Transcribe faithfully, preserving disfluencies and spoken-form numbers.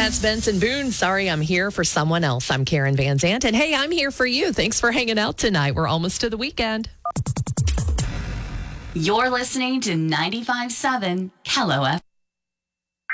That's Benson Boone. Sorry, I'm here for someone else. I'm Karen Van Zant. And hey, I'm here for you. Thanks for hanging out tonight. We're almost to the weekend. You're listening to ninety-five point seven K L O F.